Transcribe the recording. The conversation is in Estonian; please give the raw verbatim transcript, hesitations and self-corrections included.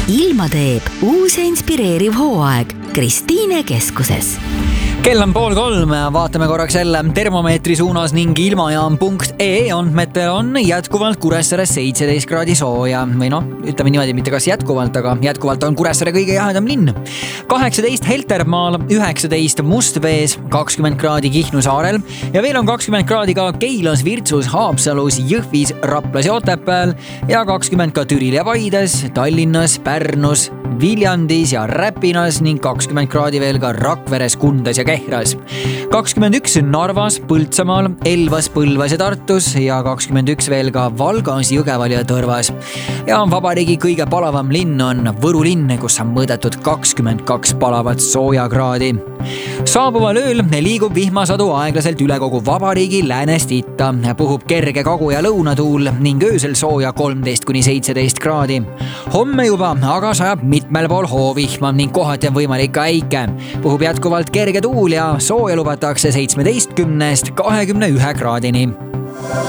ilma teeb uus ja inspireeriv hooaeg Kristiine keskuses. Kell on pool kolm, vaatame korraks jälle termomeetri suunas ning ilmajaam punkt ee andmetel on jätkuvalt Kuressaares seitseteist kraadi sooja. Või noh, ütleme niimoodi, mitte kas jätkuvalt, aga jätkuvalt on Kuressaare kõige jahedam linn. kaheksateist Heltermaal, üheksateist Mustvees, kakskümmend kraadi Kihnu saarel ja veel on kakskümmend kraadi ka Keilas, Virtsus, Haapsalus, Jõhvis, Raplas ja Otepääl ja kakskümmend ka Türil ja Paides, Tallinnas, Pärnus, Viljandis ja Räpinas ning kakskümmend kraadi veel ka Rakveres, Kundas ja Kehras. kakskümmend üks Narvas, Põltsamaal, Elvas, Põlvas ja Tartus ja kakskümmend üks veel ka Valgas, Jõgeval ja Tõrvas. Ja vabariigi kõige palavam linn on Võru linn, kus on mõõdetud kakskümmend kaks palavat soojakraadi. Saabuval ööl liigub vihmasadu aeglaselt üle kogu vabariigi läänest itta. Puhub kerge kagu- ja lõunatuul ning öösel sooja kolmteist kuni seitseteist kraadi. Homme juba aga sajab mitmel pool hoovihma ning kohati on võimalik ka äike. Puhub jätkuvalt kerge tuul ja sooja lubatakse seitsmeteistkümnest kahekümne ühe kraadini.